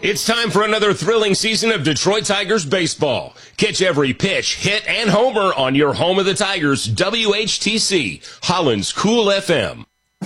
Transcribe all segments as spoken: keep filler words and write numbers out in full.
It's time for another thrilling season of Detroit Tigers baseball. Catch every pitch, hit, and homer on your home of the Tigers, W H T C, Holland's Cool F M.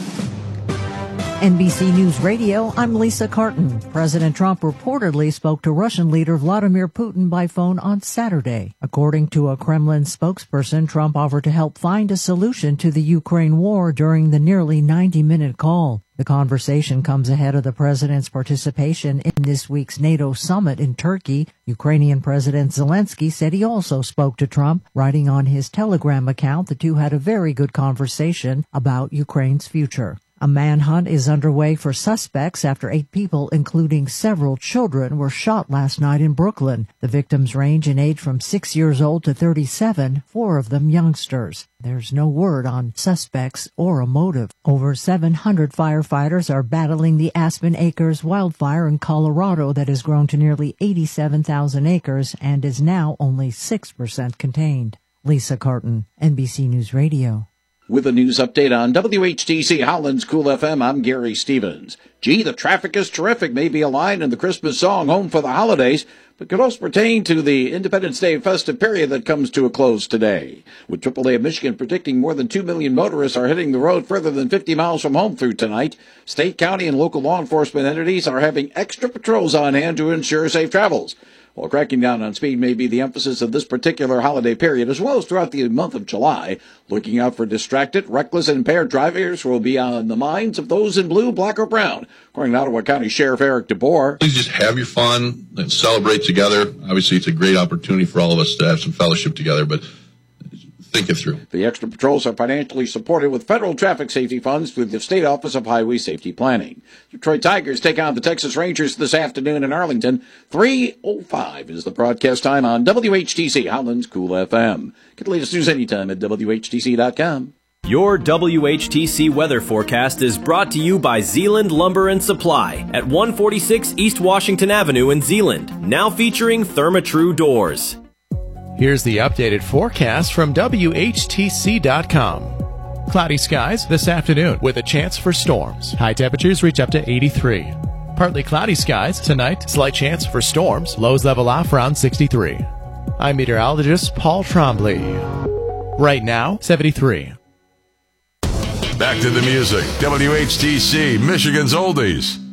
N B C News Radio, I'm Lisa Carton. President Trump reportedly spoke to Russian leader Vladimir Putin by phone on Saturday. According to a Kremlin spokesperson, Trump offered to help find a solution to the Ukraine war during the nearly ninety-minute call. The conversation comes ahead of the president's participation in this week's NATO summit in Turkey. Ukrainian President Zelensky said he also spoke to Trump, writing on his Telegram account the two had a very good conversation about Ukraine's future. A manhunt is underway for suspects after eight people, including several children, were shot last night in Brooklyn. The victims range in age from six years old to thirty-seven, four of them youngsters. There's no word on suspects or a motive. Over seven hundred firefighters are battling the Aspen Acres wildfire in Colorado that has grown to nearly eighty-seven thousand acres and is now only six percent contained. Lisa Carton, N B C News Radio. With a news update on W H T C Holland's Cool F M, I'm Gary Stevens. Gee, the traffic is terrific, may be a line in the Christmas song Home for the Holidays, but could also pertain to the Independence Day festive period that comes to a close today. With triple A of Michigan predicting more than two million motorists are hitting the road further than fifty miles from home through tonight, state, county, and local law enforcement entities are having extra patrols on hand to ensure safe travels. While cracking down on speed may be the emphasis of this particular holiday period, as well as throughout the month of July, looking out for distracted, reckless, and impaired drivers will be on the minds of those in blue, black, or brown, according to Ottawa County Sheriff Eric DeBoer. Please just have your fun and celebrate together. Obviously, it's a great opportunity for all of us to have some fellowship together, but think it through. The extra patrols are financially supported with federal traffic safety funds through the State Office of Highway Safety Planning. Detroit Tigers take on the Texas Rangers this afternoon in Arlington. three oh five is the broadcast time on W H T C Holland's Cool F M. Get the latest news anytime at W H T C dot com. Your W H T C weather forecast is brought to you by Zeeland Lumber and Supply at one forty-six East Washington Avenue in Zeeland, now featuring Therma-Tru doors. Here's the updated forecast from W H T C dot com. Cloudy skies this afternoon with a chance for storms. High temperatures reach up to eighty-three. Partly cloudy skies tonight, slight chance for storms. Lows level off around sixty-three. I'm meteorologist Paul Trombley. Right now, seventy-three. Back to the music. W H T C, Michigan's Oldies.